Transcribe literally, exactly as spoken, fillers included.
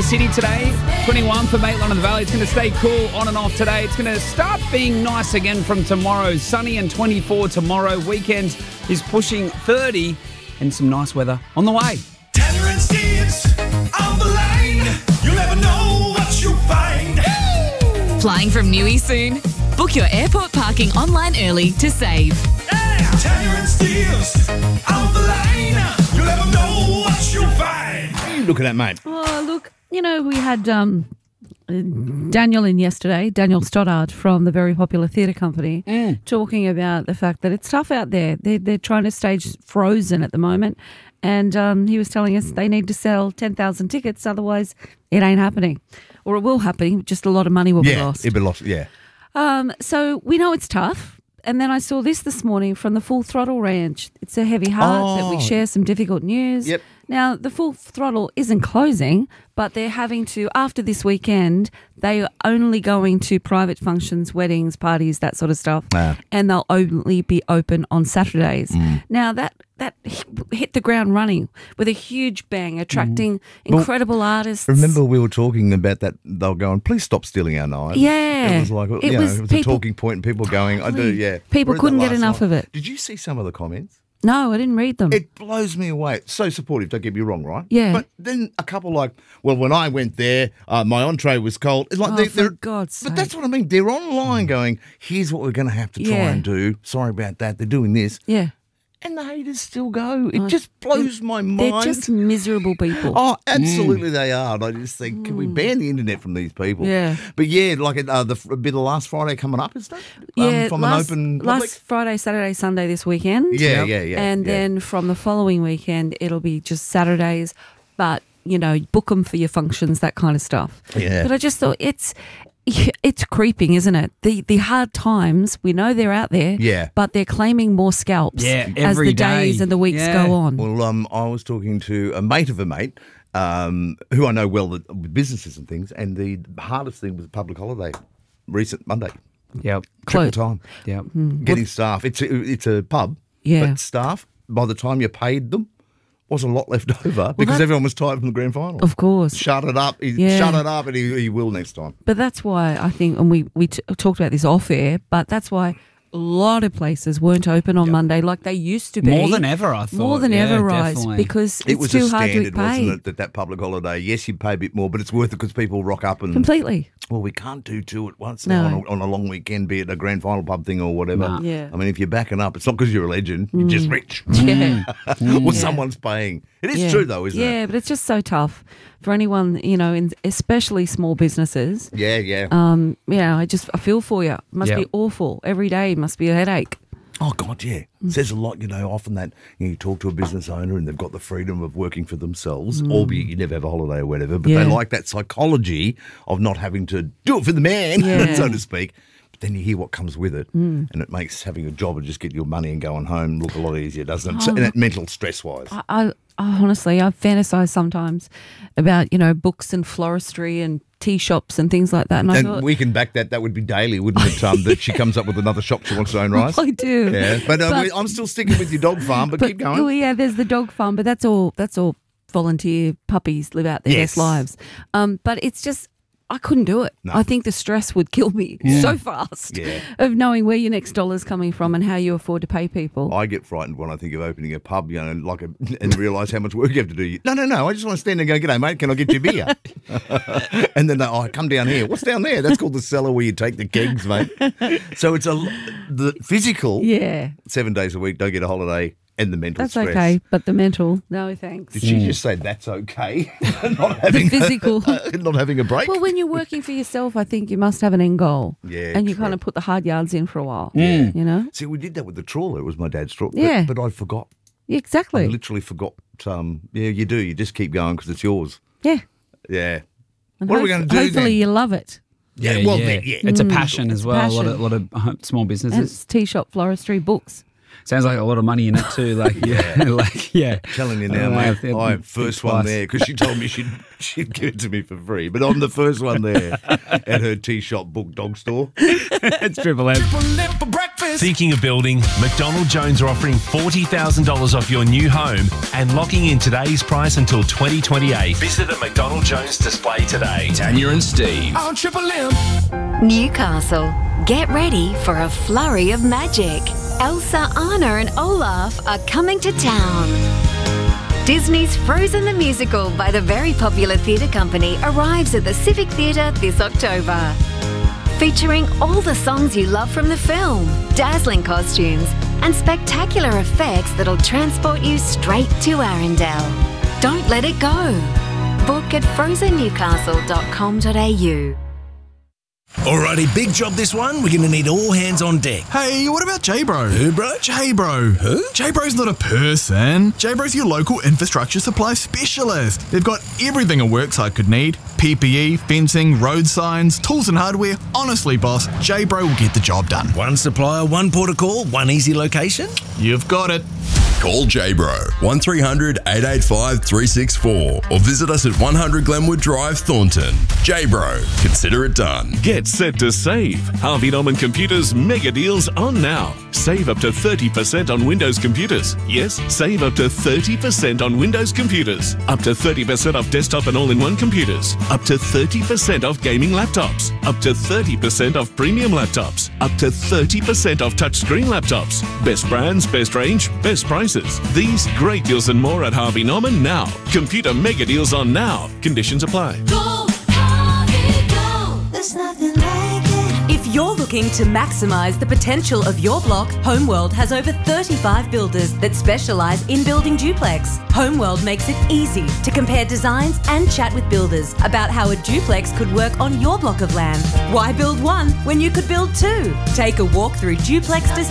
the city today. twenty-one for Maitland and the Valley. It's going to stay cool on and off today. It's going to start being nice again from tomorrow. Sunny and twenty-four tomorrow. Weekends is pushing thirty and some nice weather on the way. Tanner and Steve's on the line. You never know what you'll find. Flying from Newey soon? Book your airport parking online early to save. Yeah. Tanner and Steve's on the line. You never know what you'll find. What are you looking at, mate? Oh, look, you know, we had um, Daniel in yesterday, Daniel Stoddard from the very popular theatre company, Mm. talking about the fact that it's tough out there. They're, they're trying to stage Frozen at the moment. And um, he was telling us they need to sell ten thousand tickets, otherwise it ain't happening. Or it will happen, just a lot of money will be Yeah, lost. it'll be lost, yeah. Um, so we know it's tough. And then I saw this this morning from the Full Throttle Ranch. It's a heavy heart that we Oh. share some difficult news. Yep. Now, the Full Throttle isn't closing, but they're having to, after this weekend, they are only going to private functions, weddings, parties, that sort of stuff. Ah. And they'll only be open on Saturdays. Mm. Now, that that hit the ground running with a huge bang, attracting incredible artists. Remember we were talking about that, they were going, please stop stealing our knives. Yeah. It was like, It you know, was it was a people- talking point and people going, I do, yeah. People Read that couldn't get last enough night. of it. Did you see some of the comments? No, I didn't read them. It blows me away. It's so supportive, don't get me wrong, right? Yeah. But then a couple like, well, when I went there, uh, my entree was cold. It's like Oh, they're, for they're- God's But that's what I mean. They're online going, here's what we're going to have to try Yeah. and do. Sorry about that. They're doing this. yeah. And the haters still go. It Oh, just blows my mind. They're just miserable people. Oh, absolutely they are. And I just think, can we ban the internet from these people? Yeah. But yeah, like uh, the a bit of last Friday coming up, is that? Yeah, Um, from last, an open last public? Friday, Saturday, Sunday this weekend. Yeah, yeah, yeah. And yeah. then from the following weekend, it'll be just Saturdays, but, you know, book them for your functions, that kind of stuff. Yeah. But I just thought it's it's creeping, isn't it? The the hard times, we know they're out there, Yeah. but they're claiming more scalps Yeah, as every the days day. and the weeks Yeah. go on. Well, um, I was talking to a mate of a mate um, who I know well that, with businesses and things, and the hardest thing was public holiday, recent Monday, Yep. triple Close. time. Yep. Getting staff. It's a, it's a pub, Yeah. but staff, by the time you paid them, was a lot left over because that- everyone was tired from the grand final. Of course. Shut it up. He, Yeah. Shut it up, and he, he will next time. But that's why I think, and we, we t- talked about this off air, but that's why a lot of places weren't open on Monday like they used to be. More than ever, I thought. More than Yeah, ever, Rise, definitely. because It it's was too a hard to standard, pay. wasn't it, that that public holiday, yes, you pay a bit more, but it's worth it because people rock up and, Completely. well, we can't do two at once No. now on, a, on a long weekend, be it a grand final pub thing or whatever. Nah. Yeah. I mean, if you're backing up, it's not because you're a legend, you're just rich. Yeah. Or someone's paying. It is Yeah. true, though, isn't yeah, it? but it's just so tough for anyone, you know, in, especially small businesses. Yeah, yeah. Um, yeah, I just I feel for you. It must Yep. be awful. Every day must be a headache. Oh, God, yeah. It says a lot, you know, often that you, know, you talk to a business owner and they've got the freedom of working for themselves, albeit you never have a holiday or whatever, but Yeah. they like that psychology of not having to do it for the man, Yeah. so to speak. But then you hear what comes with it, and it makes having a job and just get your money and going home look a lot easier, doesn't it? So, and that mental stress-wise. I, I, I honestly, I fantasize sometimes about, you know, books and floristry and tea shops and things like that. And, I And thought, we can back that. That would be daily, wouldn't it? Um, that she comes up with another shop she wants to own, right? I do. Yeah, but, uh, But- we- I'm still sticking with your dog farm. But, keep going. Oh, yeah, there's the dog farm, but that's all. That's all volunteer puppies live out their Yes. best lives. Um, but it's just, I couldn't do it. No. I think the stress would kill me so fast Yeah. of knowing where your next dollar's coming from and how you afford to pay people. I get frightened when I think of opening a pub, you know, like a, and realise how much work you have to do. No, no, no. I just want to stand and go, "G'day, mate. Can I get you a beer?" And then they, oh, come down here. What's down there? That's called the cellar where you take the kegs, mate. So it's a the physical Yeah, seven days a week. Don't get a holiday, and the mental that's stress. okay. But the mental, no thanks. Did she just say that's okay? not having physical. not having a break. Well, when you're working for yourself, I think you must have an end goal. Yeah, And you true. kind of put the hard yards in for a while. You know? See, we did that with the trawler. It was my dad's trawler. Yeah. But, but I forgot. Yeah, I exactly. literally forgot. Um, yeah, you do. You just keep going because it's yours. Yeah. Yeah. And What are we hope- going to do Hopefully then? you love it. Yeah, well, then, yeah. It's a passion as It's a well. A lot of, passion. lot of uh, small And businesses. it's tea shop, floristry, books. Sounds like a lot of money in it too. Like, yeah, like, yeah. Telling you now, Uh, mate. think- I'm think first one twice. there because she told me she'd she'd give it to me for free. But I'm the first one there at her tea shop, book, dog store. It's Triple M. Triple M for breakfast. risk. Thinking of building? McDonald Jones are offering forty thousand dollars off your new home and locking in today's price until twenty twenty-eight. Visit a McDonald Jones display today. Tanya and Steve. On Triple M. Newcastle. Get ready for a flurry of magic. Elsa, Anna and Olaf are coming to town. Disney's Frozen the Musical by the very popular theatre company arrives at the Civic Theatre this October. Featuring all the songs you love from the film, dazzling costumes and spectacular effects that'll transport you straight to Arendelle. Don't let it go. Book at frozen newcastle dot com dot a u. Alrighty, big job this one. We're going to need all hands on deck. Hey, what about J-Bro? Who, bro? J-Bro. Who? J-Bro's not a person. J-Bro's your local infrastructure supply specialist. They've got everything a worksite could need. P P E, fencing, road signs, tools and hardware. Honestly, boss, J-Bro will get the job done. One supplier, one port of call, one easy location. You've got it. Call J-Bro, one three hundred, eight eight five, three six four or visit us at one hundred Glenwood Drive, Thornton. J-Bro, consider it done. Get set to save. Harvey Norman Computers mega deals on now. Save up to thirty percent on Windows computers. Yes, save up to thirty percent on Windows computers. Up to thirty percent off desktop and all-in-one computers. Up to thirty percent off gaming laptops. Up to thirty percent off premium laptops. Up to thirty percent off touchscreen laptops. Best brands, best range, best prices. These great deals and more at Harvey Norman now. Computer mega deals on now. Conditions apply. Go, Harvey, go. There's nothing like it. If you're looking to maximise the potential of your block, Homeworld has over thirty-five builders that specialise in building duplex. Homeworld makes it easy to compare designs and chat with builders about how a duplex could work on your block of land. Why build one when you could build two? Take a walk through Duplex Design